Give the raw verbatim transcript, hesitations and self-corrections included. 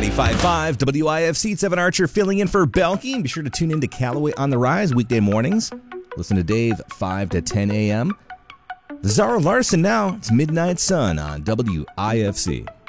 ninety-five point five W I F C. It's Evan Archer filling in for Belky. And be sure to tune in to Callaway on the Rise weekday mornings. Listen to Dave five to ten a.m. Zara Larson now. It's Midnight Sun on W I F C.